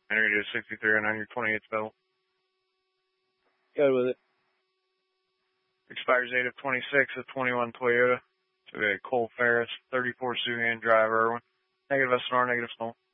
Enter you to 63 on your 28th bill. Good with it. Expires date of 26 of 21 Toyota. To a Cole Ferris, 34 Suhan Drive, Irwin. Negative SNR, negative Snow.